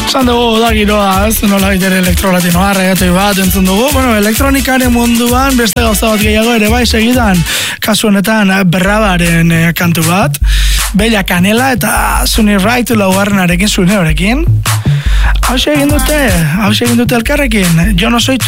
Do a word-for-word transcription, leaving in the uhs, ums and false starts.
Esan dugu da giroa, ez nola bitere elektrolatinoa, regatoi bat entzun dugu. Bueno, elektronikaren munduan beste gauza bat gehiago ere bai segidan, kasu honetan Bravaren eh, kantu bat. Bella Canela eta Sunny Right laugarrenarekin, Sunny horekin. Hau egin dute, hau egin dute elkarrekin. Yo no soy